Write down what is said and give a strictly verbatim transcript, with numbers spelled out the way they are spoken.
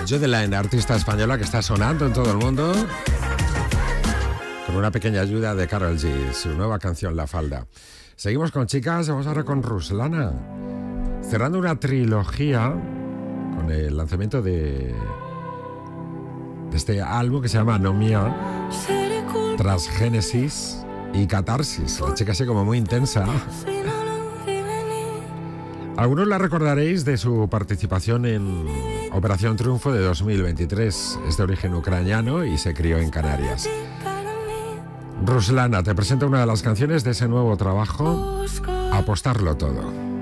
Jodeline, artista española que está sonando en todo el mundo, con una pequeña ayuda de Karol G, su nueva canción La Falda. Seguimos con chicas, vamos ahora con Ruslana, cerrando una trilogía con el lanzamiento de, de este álbum que se llama Anomia, tras Génesis y Catarsis. La chica así como muy intensa. Algunos la recordaréis de su participación en Operación Triunfo de dos mil veintitrés. Es de origen ucraniano y se crió en Canarias. Ruslana te presenta una de las canciones de ese nuevo trabajo, Apostarlo Todo.